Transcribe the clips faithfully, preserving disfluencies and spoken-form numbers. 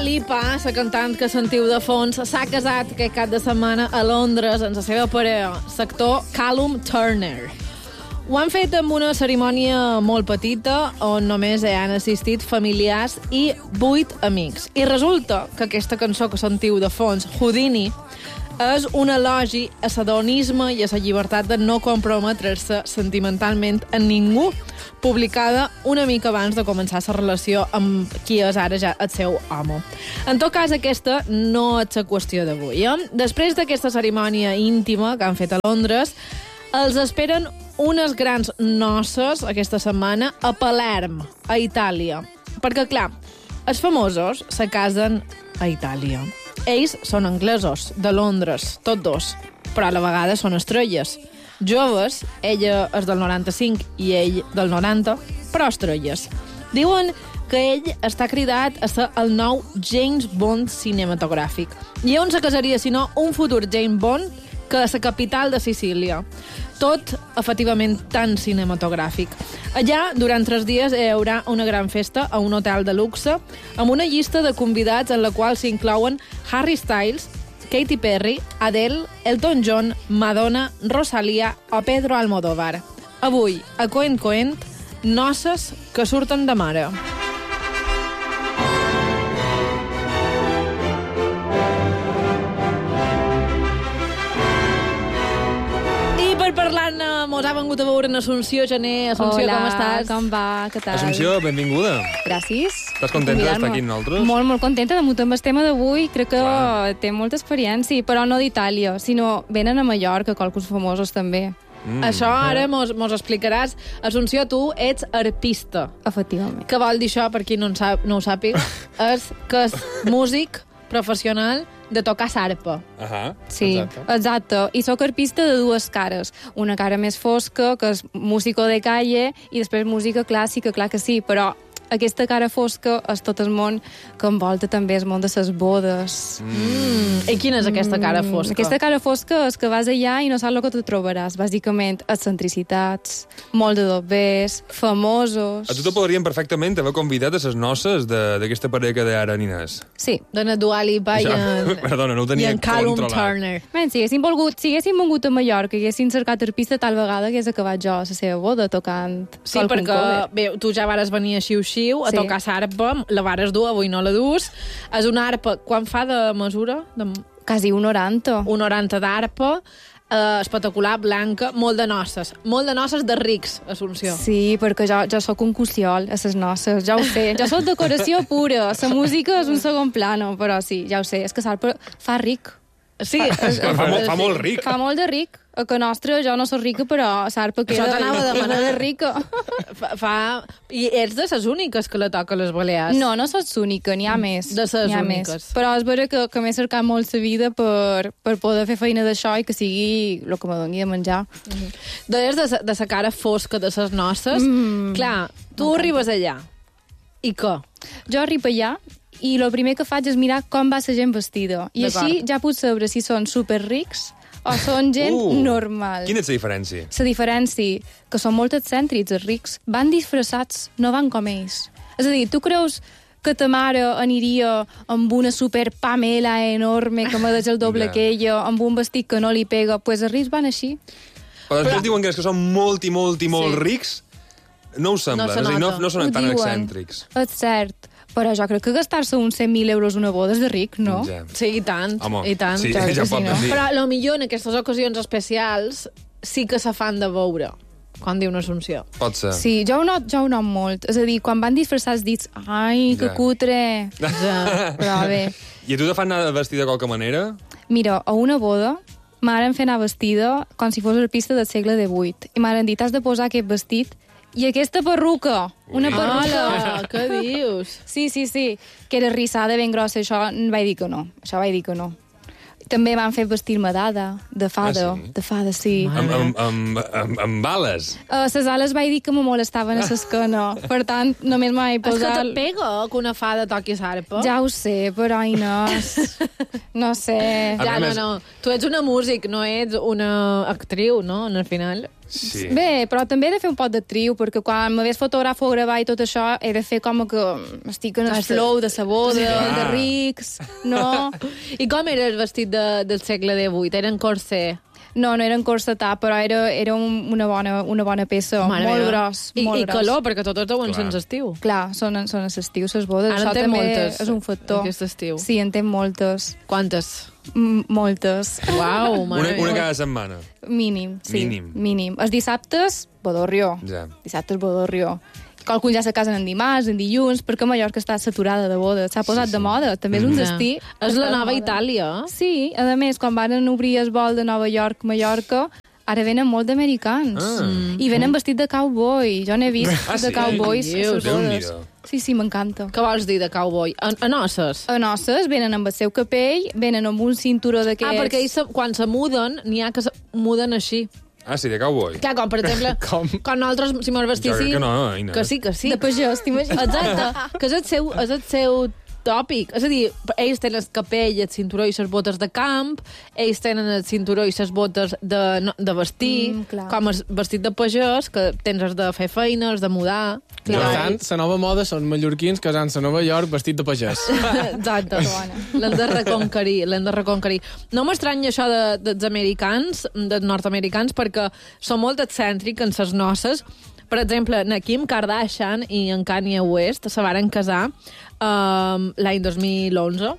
Lipa, la cantant que sentiu de fons, s'ha casat aquest cap de setmana a Londres amb la seva parella, l'actor Callum Turner. Ho han fet amb una cerimònia molt petita on només hi han assistit familiars i vuit amics. I resulta que aquesta cançó que sentiu de fons, Houdini, és un elogi a l'adonisme i a la llibertat de no comprometre-se sentimentalment a ningú, publicada una mica abans de començar la relació amb qui és ara ja el seu home. En tot cas, aquesta no és la qüestió d'avui. Eh? Després d'aquesta cerimònia íntima que han fet a Londres, els esperen unes grans noces aquesta setmana a Palerm, a Itàlia. Perquè, clar, els famosos se casen a Itàlia. Ells són anglesos, de Londres, tots dos, però a la vegada són estrelles. Joves, ella és del noranta-cinc i ell del noranta, però estrelles. Diuen que ell està cridat a ser el nou James Bond cinematogràfic. I on se casaria, si no, un futur James Bond que a la capital de Sicília. Tot, efectivament, tan cinematogràfic. Allà, durant tres dies, hi haurà una gran festa a un hotel de luxe amb una llista de convidats en la qual s'inclouen Harry Styles, Katy Perry, Adele, Elton John, Madonna, Rosalía o Pedro Almodóvar. Avui, a Coent Coent, noces que surten de mare. Parlant, mos ha vengut a veure en Assumpció Gené. Assumpció, Hola, com estàs? com va? Què tal? Assumpció, benvinguda. Gràcies. Estàs contenta d'estar aquí amb nosaltres? Molt, molt contenta. De amb el tema d'avui crec que Clar. té molta experiència, però no d'Itàlia, sinó venen a Mallorca, qualcos famosos també. Mm. Això ara mos, mos explicaràs. Assumpció, tu ets arpista. Efectivament. Què vol dir això, per qui no, en sap, no ho sàpiga? És que és músic professional de tocar sarpa. Ahà, Sí, exacte. exacte. I sóc arpista de dues cares. Una cara més fosca, que és músico de calle, i després música clàssica, clar que sí, però aquesta cara fosca és tot el món que envolta també el món de les bodes. Mm. I quina és aquesta cara fosca? Aquesta cara fosca és que vas allà i no saps el que te trobaràs. Bàsicament, excentricitats, molt de dobbers, famosos... A tu te podrien perfectament haver convidat a les noces de- d'aquesta parella d'ara Ninàs. Sí. Dona Dua Lipa i en, Perdona, no ho i tenia en Callum controlat. Turner. Ben, si haguéssim volgut, si haguéssim vingut a Mallorca i haguéssim cercat arpista tal vegada hagués acabat jo a la seva boda tocant Sí, qualcun perquè cover. bé, tu ja vares venir a xiu-xiu a Sí. tocar sarpa, la vares dur, avui no la dus. És una arpa, quan fa de mesura? De Quasi un noranta. un noranta d'arpa, eh, espectacular, blanca, molt de noces. Molt de noces de rics, Assumpció. Sí, perquè jo, jo sóc un cussiol a les noces, ja ho sé. Jo sóc decoració pura, la música és un segon plano, però sí, ja ho sé. És que sarpa fa ric. Sí, és, Fa, fa, molt, fa molt ric. Fa molt de ric. A que nostra jo no soc rica, però sarpa queda... Això t'anava a demanar. de rica. fa, fa... I ets de les úniques que la toca a les Balears. No, no sots única, n'hi ha més. De ses N'hi ha úniques. més. Però és vera que, que m'he cercat molt la vida per, per poder fer feina d'això i que sigui el que me doni de menjar. Deies de, sa- de sa cara fosca de ses noces. Mm. Clar, tu arribes allà. I què? Jo arribo allà i el primer que faig és mirar com va la gent vestida. I D'acord. així ja puc saber si són superrics o són gent Uh, normal. Quina és la diferència? La diferència, que són molt excèntrics, els rics, van disfressats, no van com ells. És a dir, tu creus que ta mare aniria amb una super Pamela enorme que me deixa el doble Ja. que ella, amb un vestit que no li pega? Doncs pues els rics van així. Però després diuen que els que són molt i molt i molt Sí. rics no ho sembla. No se és a dir, no, nota. no són Ho tan diuen. excèntrics. És cert, però jo crec que gastar-se uns cent mil euros una boda és de ric, no? Ja. Sí, i tant, Home, i tant. sí, Ja ja, que ho sí, pot no? dir. Però a lo millor en aquestes ocasions especials sí que se fan de veure, quan diu una Assumpció. Pot ser. Sí, jo ho not, jo ho not molt. És a dir, quan van disfressats dits, ai, que Ja. cutre. Ja. Però bé, I a tu te fan anar vestida de qualque manera? mira, a una boda m'han fet anar vestida com si fos el pista del segle divuit. I m'han dit, has de posar aquest vestit i aquesta perruca. Una Ui. perruca. Hola, què dius? Sí, sí, sí, que era rissada ben grossa, això vaig dir que no. Això vaig dir que no. També m'han fet vestir-me d'ada, de fada, Ah, sí? de fada, sí. Mare. Amb, amb, amb, amb, amb bales. A les ales vaig dir que me molestaven a l'esquena. Per tant, només m'he És que posat... te pega que una fada toqui sarpa? Ja ho sé, però Inés, no sé. A Ja, no, més- no. Tu ets una músic, no ets una actriu, no?, en el final. Sí. Bé, però també he de fer un pot de triu, perquè quan me ves fotografo a gravar i tot això, he de fer com que estic en el flow de sa boda, Sí. de rics, no? I com era el vestit de, del segle divuit? Era en corset? No, no era en corsetà, però era, era un, una, bona, una bona peça, Mare molt meva. gros, I, molt I gros. calor, perquè tots deuen ser Clar. en estiu. Clar, són, són a l'estiu, les bodes. Ara Això en té també moltes, és un factor. aquest estiu. Sí, en té moltes. Quantes? M moltes. Uau, Una, mare una meva. cada setmana. Mínim, sí. Mínim. Mínim. Els dissabtes, bodorrió. Ja. Dissabtes, bodorrió. Qualcuns ja se casen en dimarts, en dilluns, perquè Mallorca està saturada de bodes. S'ha posat Sí, sí. de moda. També és un Ja. destí. És la Està de nova moda. Itàlia. Sí, a més, quan van obrir el vol de Nova York, Mallorca, ara venen molt d'americans. Ah. I venen vestit de cowboy. Jo n'he vist Ah, de sí? cowboys a Dius, les bodes. Déu-n'hi-do. Sí, sí, m'encanta. Què vols dir de cowboy? A, a noces? A noces venen amb el seu capell, venen amb un cinturó d'aquests... Ah, perquè ells, se- quan se muden, n'hi ha que se muden així. Ah, sí, de cowboy. Clar, com per exemple, Com? quan nosaltres, si mos vestíssim... Jo crec que no, Inés. Que sí, que sí. De pagès, t'imagines? Exacte, que és el seu, és el seu tòpic. És a dir, ells tenen el capell, el cinturó i les botes de camp, ells tenen el cinturó i les botes de, no, de vestir, Mm, clar. com el vestit de pagès, que tens els de fer feines, de mudar... Per tant, la nova moda són mallorquins casant-se a Nova York vestit de pagès. Exacte. L'hem de reconquerir, l'hem de reconquerir. No m'estranya això de, dels americans, dels nord-americans, perquè són molt excèntrics en ses noces. Per exemple, na Kim Kardashian i en Kanye West se varen casar um, l'any dos mil onze.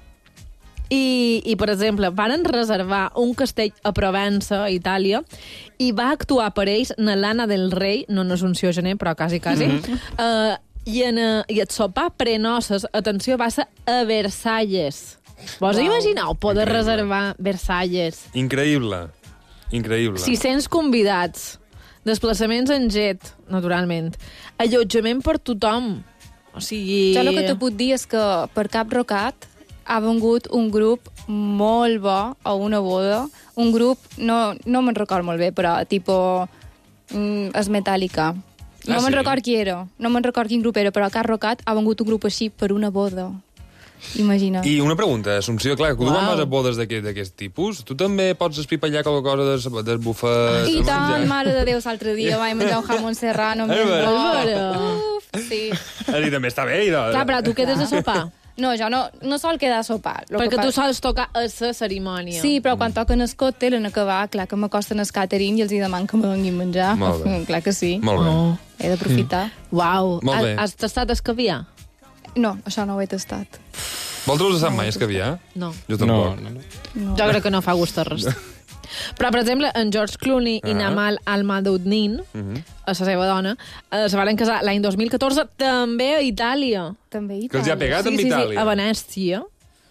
I, I, per exemple, varen reservar un castell a Provença, a Itàlia, i va actuar per ells na l'Anna del Rei, no en Assumpció Gené, però quasi, quasi, mm -hmm. uh, i, en, uh, i el sopar prenoces, atenció, va ser a Versalles. Vos wow. imagineu poder Increïble. reservar Versalles? Increïble. Increïble. sis-cents convidats, desplaçaments en jet, naturalment, allotjament per tothom. O sigui... Jo el que te puc dir és que per Cap Rocat ha vengut un grup molt bo a una boda. Un grup, no, no me'n record molt bé, però tipo mm, es Metallica. No Ah, me'n sí? record qui era, no me'n record quin grup era, però a Cap Rocat ha vengut un grup així per una boda. Imagina. I una pregunta, Assumpció, clar, que tu Uau. quan vas a bodes d'aquest d'aquest tipus, tu també pots espipallar qualque cosa del, del bufet... I del tant, menjar? mare de Déu, l'altre dia vaig menjar un jamón serrano. És veritat. Uf, sí. És a dir, també està bé. I de... Clar, però tu quedes a sopar. No, jo no, no sol quedar a sopar. Lo que Perquè pa- tu sols tocar a la cerimònia. Sí, però quan toquen el còctel en acabar, clar que m'acosten el catering i els hi deman que me donin menjar. Molt bé. Clar que sí. Molt bé. Oh. He d'aprofitar. Uau. Molt bé. Has, has tastat escaviar? No, això no ho he tastat. Vosaltres us sap mai escaviar? No. Jo No, tampoc. no, no. No. Jo crec que no fa gust a res. Però, per exemple, en George Clooney i Ah. Namal Almadounin, Mhm. a la seva dona, eh, se van casar l'any dos mil catorze també a Itàlia. També Itàlia. Que els hi ha pegat amb sí, sí, Itàlia. a Venècia.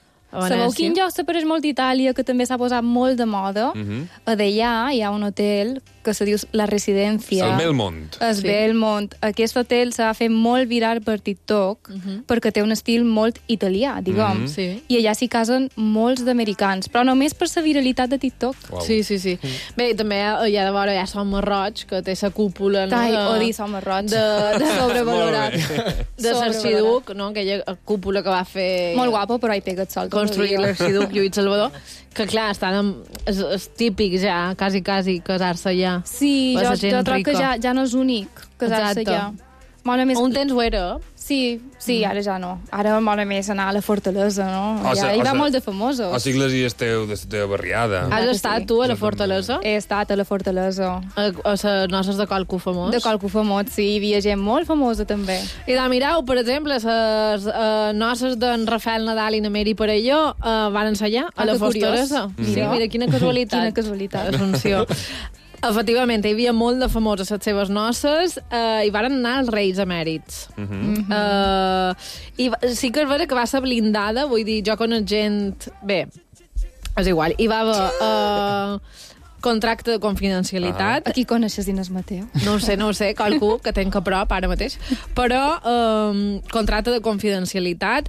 A Sabeu Venècia. quin lloc s'apareix molt d'Itàlia, que també s'ha posat molt de moda? Mhm. A d'allà hi ha un hotel que se diu La Residència. El Belmont. El Sí. Belmont. Aquest hotel s'ha fet molt viral per TikTok Mhm. perquè té un estil molt italià, diguem. Mhm. Sí. I allà s'hi casen molts d'americans, però només per la viralitat de TikTok. Uau. Sí, sí, sí. Bé, també hi ha de veure ja Som Roig, que té la cúpula, no? Ai, de, odi Som Roig. De, de Sobrevalorat. Molt bé. de l'Arxiduc, no? Aquella cúpula que va fer... Molt guapo, però hi pega el sol. tot el construir dia. l'Arxiduc Lluís Salvador, que clar, estan amb, és, és típic ja, quasi, quasi, casar-se allà. Sí, Per jo, la gent jo trobo rica. que ja, ja no és únic casar-se Exacte. allà. Mola més... Un temps ho era. Sí, sí, ara ja no. Ara mola més anar a la fortalesa, no? O Ja, se- hi o va se- molt de famosos. O sigui, les esteu de, de barriada. Has que estat sí. tu a la Jo fortalesa? He estat a la fortalesa. A, a les noces de Colco famós? De Colco famós, sí, hi havia gent molt famosa també. I de mirau, per exemple, les uh, noces d'en Rafael Nadal i na Mary Parelló uh, van ensayar a Ah, la que curiós. fortalesa. Sí, Mira. mira, quina casualitat. Quina casualitat. Assumpció. Efectivament, hi havia molt de famós a les seves noces eh, i varen anar als Reis Emèrits. Uh -huh. eh, I va- sí que és vera que va ser blindada, vull dir, jo conec gent... Bé, és igual. Hi va haver eh, contracte de confidencialitat. Aquí coneixes Inés Mateo. No ho sé, no ho sé, qualcú que tenc a prop ara mateix. Però eh, contracte de confidencialitat,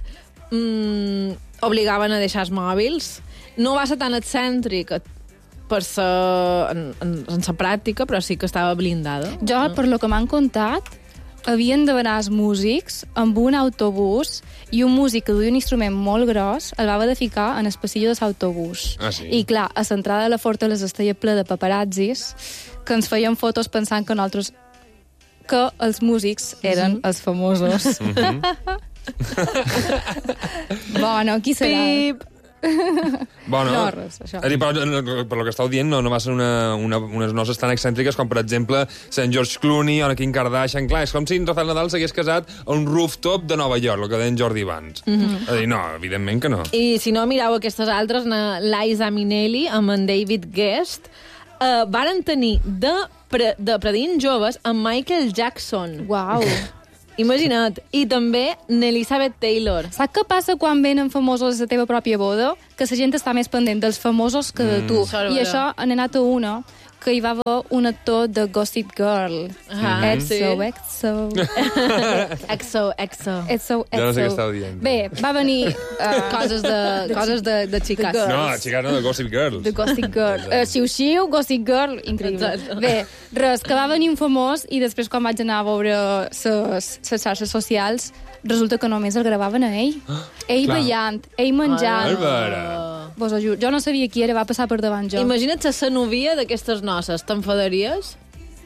mm, obligaven a deixar els mòbils. No va ser tan excèntric per ser en, en, en la pràctica, però sí que estava blindada. Jo, per lo que m'han contat, havien de venir els músics amb un autobús i un músic que duia un instrument molt gros el va haver de ficar en el passillo de l'autobús. Ah, sí? I clar, a l'entrada de la fortalesa estava ple de paparazzis que ens feien fotos pensant que nosaltres que els músics eren els famosos. Mhm. Bueno, qui serà? Pip! Bueno, No, res, això. és a dir, però, per lo que estàu dient, no, no va ser una, una, unes noces tan excèntriques com, per exemple, Sant George Clooney o la Kim Kardashian. Clar, és com si en Rafael Nadal s'hagués casat a un rooftop de Nova York, el que deien Jordi abans. Mm -hmm. És a dir, no, evidentment que no. I si no, mireu aquestes altres, na Liza Minnelli amb en David Guest, uh, varen tenir de, pre de predint joves amb Michael Jackson. Uau. Imagina't. I també n'Elizabeth Taylor. Saps què passa quan venen famosos a la teva pròpia boda? Que la gent està més pendent dels famosos que de tu. Sort, I vera. això han anat a una que hi va haver un actor de Gossip Girl. Ah, Exo, sí. exo. Exo, exo. Exo, Ja no sé què exo. estàu dient. Bé, va venir... Uh, Coses de, coses de, de xiques. de No, xicas, no, de Gossip Girls. The Gossip Girl. Uh, xiu-xiu, Gossip Girl, increïble. Exacte. Bé, res, que va venir un famós i després quan vaig anar a veure les xarxes socials resulta que només el gravaven a ell. Ell Clar. ballant, ell menjant. Bàrbara. Vos ho juro, jo no sabia qui era, va passar per davant jo. Imagina't ser la novia d'aquestes noces. T'enfadaries?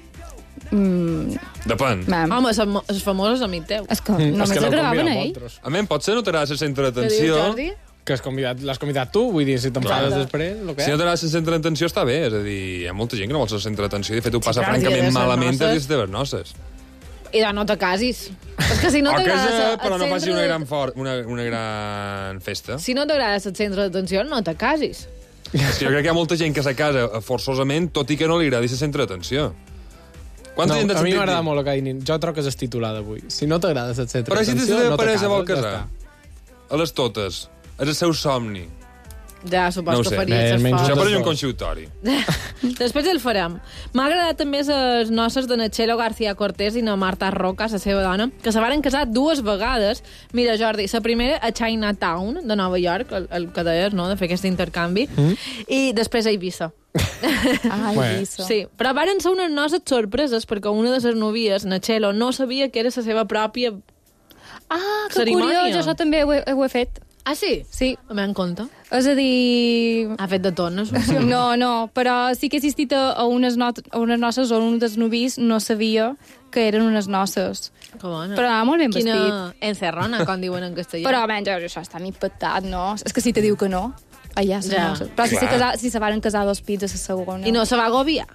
Mm, Depèn. mam. Home, som els famosos amic teu. És que Mm, només és que el l'heu gravaven convidat a ell. vosaltres. A mi, potser no t'agrada ser centre Què dius, d'atenció. Jordi? Que has convidat, l'has convidat tu, vull dir, si t'enfades Clar. després, el que Si no és. t'agrada ser centre d'atenció, està bé. És a dir, hi ha molta gent que no vol ser centre d'atenció i, de fet, ho passa clar, si francament eres malament a noces. les teves noces. I de no te casis. És que si no o t'agrada... casa, ser- però el no faci centre una de- gran, for una, una gran festa. Si no t'agrada ser el centre d'atenció, no te casis. És que jo crec que hi ha molta gent que se casa forçosament, tot i que no li agradi ser centre d'atenció. Quanta No, gent t'ha a mi sentit m'agrada dir? molt el que ha dit. Jo troc que és titular d'avui. Si no t'agrada ser centre Però si d'atenció, la teva no te parella vol cases, ja casar, està. a les totes, és el seu somni. Ja, suposo No ho que sé. faries Bé, almenys Això esforç. pareix un dos. consultori. Després el farem. M'ha agradat també les noces de Nachelo García Cortés i na Marta Roca, la seva dona, que se varen casar dues vegades. Mira, Jordi, la primera a Chinatown, de Nova York, el, el que deies, no?, de fer aquest intercanvi, mm. i després a Eivissa. Ai, Bé. Eivissa. Sí, però varen ser unes noces sorpreses perquè una de les novies, Nachelo, no sabia que era la seva pròpia... Ah, que Cerimònia. curiós, jo això també ho he, ho he fet. Ah, sí? Sí. Me en compte. És a dir... Ha fet de tot, no? No, no, però sí que he assistit a, a, unes, not a unes noces on un dels novis no sabia que eren unes noces. Que bona. Però anava molt ben vestit. Quina encerrona, com diuen en castellà. Però, almenys, això està impactat, no? És que si te diu que no, allà se Ja. no. Però si se, Clar. casa, si se varen casar dos pits a la segona... I no se va agobiar.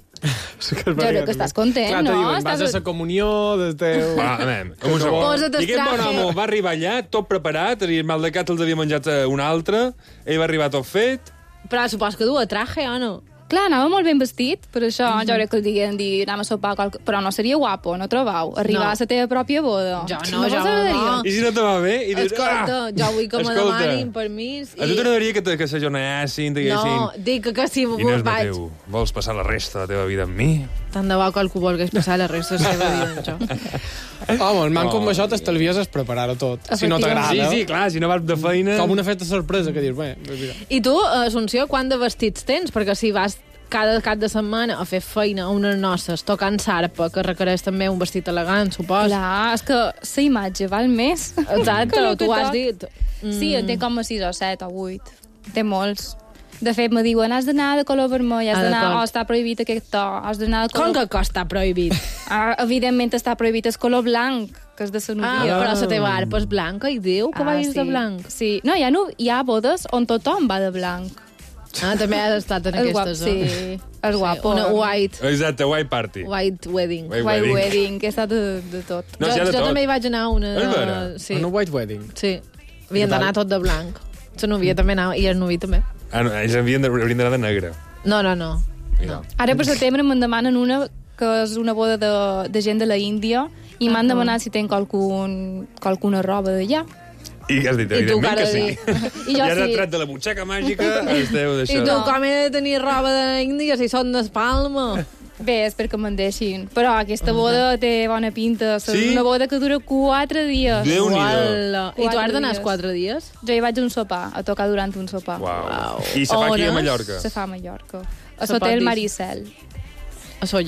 Sí que és Jo crec que estàs content, Clar, te no? diuen, vas Estàs- a la comunió del teu... Va, anem, un segon. Posa't el I aquest bon traje. home va arribar allà, tot preparat, i el mal de cat els havia menjat eh, un altre, ell va arribar tot fet. Però supos que du a traje, o no? Clar, anava molt ben vestit, per això Mhm. mm -hmm. jo crec que el diguen dir anem a sopar, qualque... però no seria guapo, no trobau? Arribar No. a la teva pròpia boda. Jo no, vos jo agradaria? no. I si no te va bé? I dius, Escolta, ah, jo vull que me escolta, demanin permís. A tu t'agradaria que, te- que s'ajonessin, t'haguessin... No, dic que, que si Inés vos vaig... Mateu, vols passar la resta de la teva vida amb mi? Tant de bo que algú volgués passar la resta de la seva vida amb això. Home, el manco Oh. amb això t'estalvies és preparar-ho tot. Si no Sí, t'agrada. sí, clar, si no vas de feina... Com una festa sorpresa, que dius, bé, mira. I tu, Assumpció, quant de vestits tens? Perquè si vas cada cap de setmana a fer feina a unes noces tocant sarpa, que requereix també un vestit elegant, supos. Clar, és que la imatge val més. Exacte, que el que tu ho has toc. dit. Sí, en té com a sis o set o vuit. Té molts. De fet, me diuen, has d'anar de color vermell, has Ah, d'anar, d'acord. oh, està prohibit aquest to, has d'anar de Com color... que costa prohibit? Ah, evidentment està prohibit el color blanc, que és de la Ah, novia. però la teva arpa és blanca i diu que Ah, vagis sí. de blanc. Sí. No, hi ha, no, hi ha bodes on tothom va de blanc. Ah, també has estat en És guap, aquestes, sí. És guapo. Una white, Exacte, white party. white wedding. White White wedding. wedding, que he estat de, de tot. No, jo si hi ha de jo tot. també hi vaig anar a una... És vera? Sí, En un white wedding. sí. Havien I tal? d'anar tot de blanc. La novia també anava, i el novi també. Ah, no, ells havien de- haurien d'anar de negre. No, no, no. Mira. Ara per setembre me'n demanen una que és una boda de, de gent de la Índia i m'han demanat si tenc qualcun, qualcuna roba d'allà. I has dit, I tu, evidentment que cara, sí. I jo I has sí. tret de la butxaca màgica el teu I d'això. tu, com he de tenir roba d'Índia si són d'Espalma? Bé, és perquè me'n deixin. Però aquesta boda té bona pinta. És Sí? una boda que dura quatre dies. Déu-n'hi-do. Uala. I tu Quatre has d'anar els dies. quatre dies? Jo hi vaig a un sopar, a tocar durant un sopar. Uau. I se fa aquí a On és? Mallorca. Se fa a Mallorca. A Se pot l'hotel dir. Maricel. A Solla.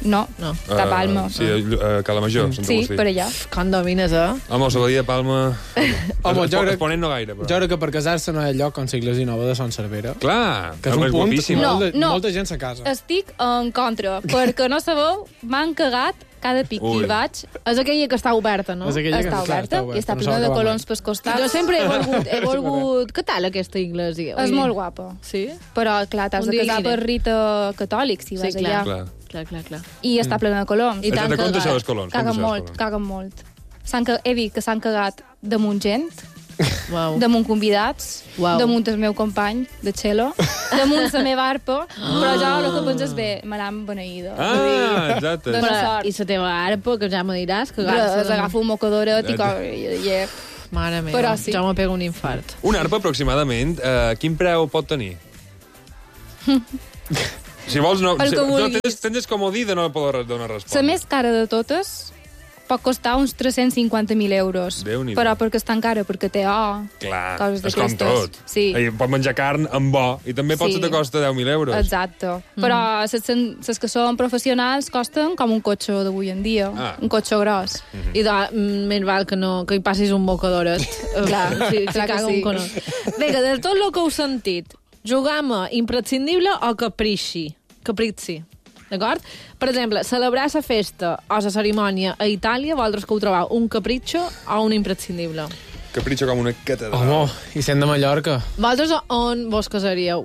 No, No. cap Uh, Palma. Sí, a Calamajor, Sant Sí, Agustí. per allà. Com domines, eh? Home, el Sabadia, Palma... Home, jo crec- Exponent no gaire, però... Jo crec que per casar-se no hi ha lloc com Sigles i Nova de Son Cervera. Clar, Que és un punt guapíssim. No, molt de, no. molta gent se casa. Estic en contra, perquè no sabeu, m'han cagat cada pic que Ui. hi vaig. És aquella que està oberta, no? És aquella que Està clar, oberta està oberta, i està no plena s'ha de acabat coloms mai. pels costats. Jo sempre he volgut... He volgut... Què tal, aquesta iglesia? És Ui. molt guapa. Sí? Però, clar, t'has Un de dia casar aniré. per rite catòlic, si Sí, vas clar. allà. Clar. Clar, clar, clar. I està plena de coloms. I I t'han te conto cagat. això dels colons. Caguen conta això dels molt, colons. caguen molt. S'han ca... He dit que s'han cagat damunt gent, Uau. damunt convidats, Uau. damunt el meu company de cello, damunt la meva arpa, però jo el que penso és bé, me l'han beneïda. Ah, exacte. Dona Però, sort. I la teva arpa, que ja me diràs, que Però agafa... s'agafa un mocadoret i, co- i, i, Mare meva, Però sí. jo me pego un infart. Una arpa, aproximadament, eh, quin preu pot tenir? Si vols, no... El Si, que no vulguis. tens, tens com a dir de no poder donar resposta. la més cara de totes pot costar uns tres-cents cinquanta mil euros. Déu-n'hi-do. Però perquè és tan cara, perquè té or, Clar, coses és com d'aquestes. tot. Sí. I pot menjar carn amb bo, i també pot Sí. ser te costa deu mil euros. Exacte. Mm. Però les que són professionals costen com un cotxe d'avui en dia. Ah. Un cotxe gros. Mhm. I de, mm, més val que, no, que hi passis un bocadoret. Clar, sí, clar que caga sí. un conó. Vinga, de tot el que heu sentit, jugam a imprescindible o capricci? Capricci. D'acord? Per exemple, celebrar la festa o la cerimònia a Itàlia, vosaltres que ho trobeu un capritxo o un imprescindible? Capritxo com una catedral. Home, i sent de Mallorca. Vosaltres on vos casaríeu?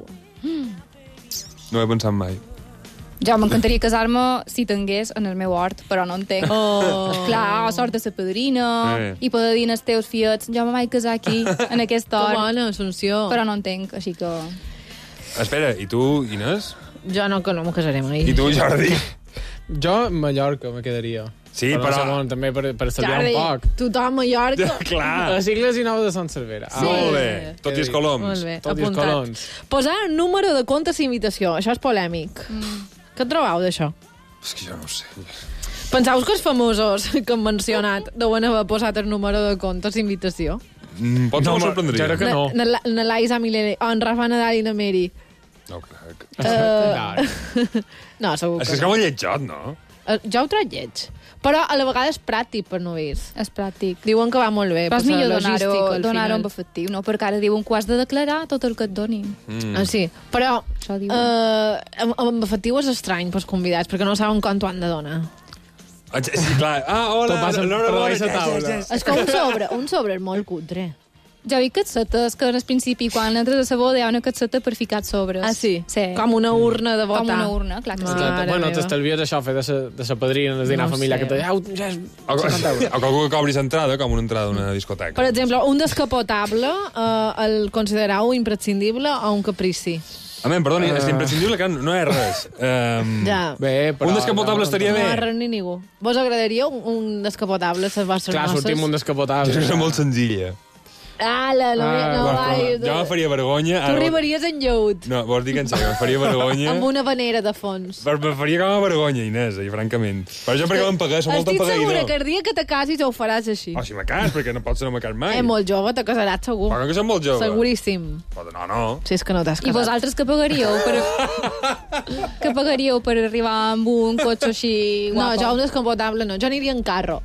No ho he pensat mai. Jo m'encantaria casar-me si tingués en el meu hort, però no en tenc. Oh. Clar, sort de ser padrina Eh. i poder dir als teus fiets jo me vaig casar aquí, en aquest Que hort, bona, Assumpció. però no en tenc, així que... Espera, i tu, Inés? Jo no, que no m'ho casaré mai. I tu, Jordi? Jo, a Mallorca, me quedaria. Sí, però... però- No sé, bueno, també per, per estalviar Jordi, un poc. tothom a Mallorca. Clar. A Sigles i Nova de Sant Cervera. Sí. Molt bé. Tot i els coloms. Molt bé, Tot i els apuntat. colons. Posar número de comptes d'invitació, això és polèmic. Mm. Què en trobeu d'això? És que jo no ho sé. Penseu que els famosos que han mencionat deuen haver posat el número de comptes d'invitació? Mm, Potser No, no, jo sorprendria. crec que no. Na, na, na Laisa Milere, o en Rafa Nadal i na Mary. No crec. Uh, no, segur És que que és no. com un lletjot, no? Eh, Jo ho trobo lleig. Però a la vegada és pràctic per novís. És pràctic. Diuen que va molt bé. Però és per la millor logística, donar-ho al donar final. en efectiu, no? Perquè ara diuen que ho has de declarar tot el que et donin. Mm. Ah, sí, però Això diuen. uh, amb, amb efectiu és estrany pels convidats, perquè no saben quant ho han de donar. Ah, sí, clar. Ah, hola. Tot passa no, per no, baix no, la taula. És com un sobre, un sobre és molt cutre. Jo vi catsetes que al principi, quan entres a la boda, hi ha una catseta per ficar sobres. Ah, sí? Sí. Com una urna de votar. Com una urna, clar que sí. Mare Exacte. Bueno, meva. t'estalvies això, fer de sa, de sa padrina en el dinar No familiar, sé. que te au, ja és O, cinquanta euros. o que algú que cobri entrada, com una entrada d'una discoteca. Per exemple, un descapotable uh, el considerau imprescindible o un caprici? A mi, perdoni, Uh. és imprescindible que no és res. Um, Ja. Bé, però... Un descapotable estaria No bé. res ni ningú. Vos agradaria un, un descapotable a les vostres Clar, noces? sortim un descapotable. És molt senzilla. Ala, no, Ah, no, Però vai, jo me faria vergonya... Tu ara- arribaries en lleut, No, vols dir que en sèrio, me faria vergonya... amb una vanera de fons. Però me faria com a vergonya, Inés, i francament. Però jo perquè vam pagar, som molt Estic segura empagadidor. que el dia que te casis ho faràs així. Oh, si me cas, perquè no pot ser no me cas mai. Eh, molt jove, te casaràs segur. Però que som molt jove. Seguríssim. Però no, no. Si és que no t'has I casat. vosaltres què pagaríeu per... què pagaríeu per arribar amb un cotxe així No, guapo? jo un descapotable no. Jo aniria en carro.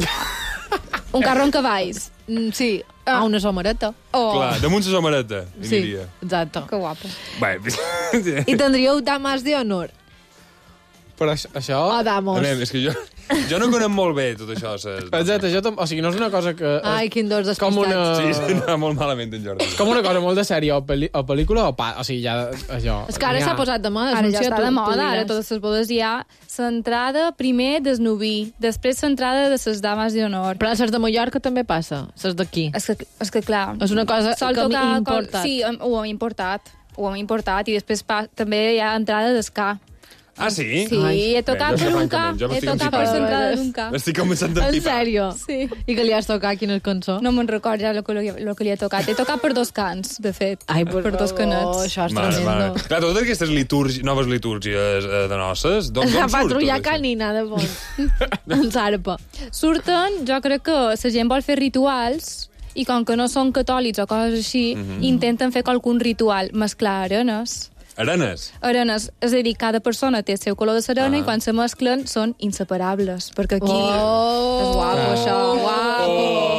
Un carro en cavalls. Mm, sí, a una somareta. Oh, Clar, damunt la somareta, hi Sí, aniria. exacte. que guapo. Bé, I tindríeu damas de honor. Però això... això... O a damos. veure, és que jo, jo no conec molt bé tot això. Ses... Exacte, això tam... o sigui, no és una cosa que... Ai, quin dos despistats. com una... Sí, sí, no, molt malament, en Jordi. Com una cosa molt de sèrie o, pel·li... o pel·lícula o pa... O sigui, ja... Això... És que ara n'hi ha. s'ha posat de moda. Ara ja Assumpció, està tu- de tu moda, ara diràs. totes les bodes hi ha l'entrada primer del noví, després l'entrada de les dames d'honor. Però les de Mallorca també passa, les d'aquí. És que, és que clar... És una cosa sol que hem tocar importat. Col... Sí, hem- ho hem importat. Ho hem importat i després pa... també hi ha entrada d'esca. Ah, sí? Sí, Ai. he tocat Bé, jo per un francament, cap, jo he m'estic tocat per empipant. l'entrada d'un cap. M'estic començant a En empipar. sèrio? Sí. I que li has tocat quina cançó? No me'n record ja el que, li, el que li he tocat. He tocat per dos cants, de fet. Ai, per, per dos favor, canets. això és Mare, tremendo. mare. Clar, totes aquestes litúrgi... noves litúrgies eh, de noces, d'on A surt tot patrullar això? canina, de fons. en sarpa. Surten, jo crec que la gent vol fer rituals i com que no són catòlics o coses així, Mhm. intenten fer qualcun ritual, mesclar arenes Arenes. Arenes, és a dir, cada persona té el seu color de serena Ah. i quan se mesclen són inseparables, perquè aquí Oh. és guapo, això, guapo.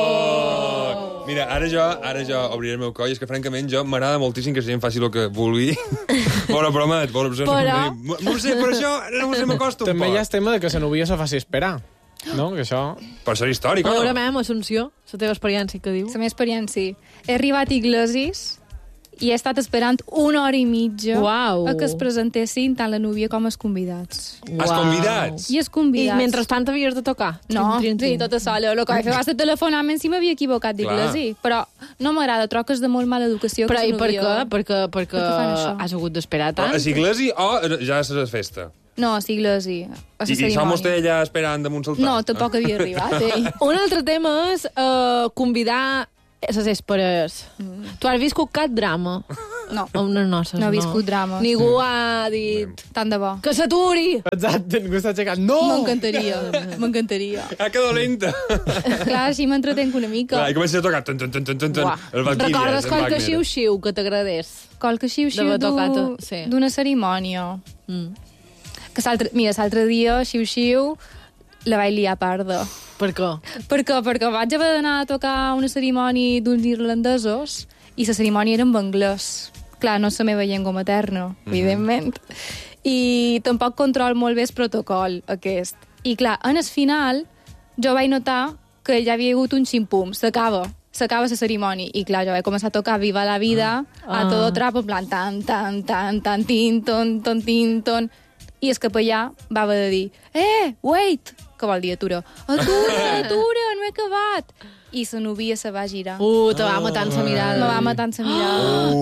Oh! Mira, ara jo, ara jo obriré el meu coll, és que francament jo m'agrada moltíssim que la gent faci el que vulgui. Bona promet, bona promet. Però- No ho sé, per això no sé, m'acosta un També poc. hi ha el tema de que la novia se faci esperar. No? Que això... Per ser històric, o Veure, no? mem, Assumpció, la teva experiència, que diu? La meva experiència. He arribat a Iglesias i he estat esperant una hora i mitja Uau. a que es presentessin tant la núvia com els convidats. Els convidats. I els I convidats... mentrestant t'havies de tocar? No, Trin, trin, sí, trin. tota sola. El que vaig fer va ser telefonar-me si m'havia equivocat d'Iglesias. Però no m'agrada, troques de molt mala educació. Però que i la per núvia- què? Perquè, perquè Per què fan això? has hagut d'esperar Però tant? a l'església o ja és la festa? No, a Iglesias. A la I, i cerimònia. som vostè allà esperant damunt saltar? No, tampoc havia arribat, eh? Un altre tema és uh, convidar les esperes. Mm. Tu has viscut cap drama? No, A unes noces, no he viscut drames. Ningú ha dit... Tant de bo. Que s'aturi! Exacte, ningú s'ha aixecat. No! M'encantaria, m'encantaria. Ah, que dolenta! Clar, així m'entretenc una mica. Clar, i comença a tocar... Tun, tun, tun, tun, tun, tun, Uah. el Valkyries, Recordes el qualque Wagner. xiu-xiu que t'agradés? Qualque xiu-xiu D'haver tocat, d'u- sí. d'una cerimònia. Mm. Que l'altre... Mira, l'altre dia, xiu-xiu, la vaig liar parda. Per què? Per què? Perquè vaig haver d'anar a tocar una cerimònia d'uns irlandesos i la cerimònia era en anglès. Clar, no és la meva llengua materna, mm -hmm. evidentment. I tampoc control molt bé el protocol, aquest. I clar, en el final, jo vaig notar que ja havia hagut un ximpum, s'acaba. S'acaba la cerimònia. I clar, jo vaig començar a tocar Viva la vida, ah. a todo trapo, en plan tan, tan, tan, tan, tin, ton, ton, tin, ton. I el capellà va haver de dir, eh, wait, que vol dir atura. Atura, atura, no he acabat. I la novia se va girar. Uh, te va matant la mirada. Me va matant la mirada.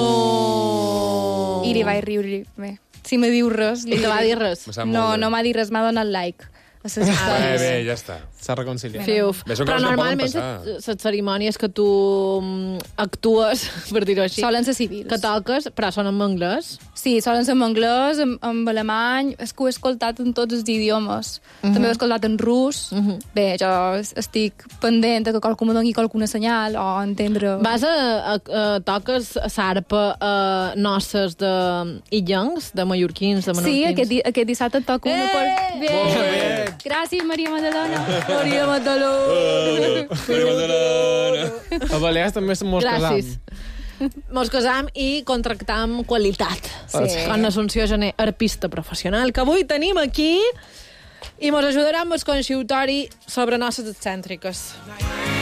No! I li vaig riure. Bé, si me diu res... I te va dir res? Me sap molt No, bé. no m'ha dit res, m'ha donat like a les Bé, històries. bé, ja està. S'ha reconciliat. Fiuf. Bé, són Però coses que normalment poden passar. les cerimònies que tu mm, actues, per dir-ho així, Solen ser civils. que toques, però són en anglès. Sí, solen ser en anglès, en, en alemany, és que ho he escoltat en tots els idiomes. Uh -huh. També ho he escoltat en rus. Uh -huh. Bé, jo estic pendent que qualcú me doni qualcuna senyal o entendre... Vas a, a, a toques a sarpa a noces de illencs, de mallorquins, de menorquins? Sí, aquest, di aquest dissabte et toca una Eh! per... Bé. Molt bé. Gràcies, Maria Magdalena. Maria Magdalena. Maria Magdalena. A Balears també som molts Gràcies. casam. Mos casam i contractam qualitat. Sí. Con Assumpció Gené, arpista professional, que avui tenim aquí i mos ajudarà amb el consultori sobre noces excèntriques.